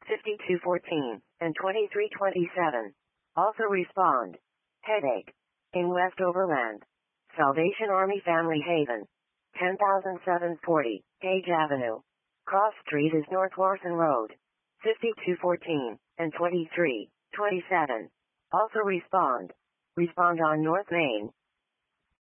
5214, and 2327. Also respond. Headache. In West Overland. Salvation Army Family Haven. 10,740, Gage Avenue. Cross Street is North Larson Road. 5214, and 2327. Also respond. Respond on North Main,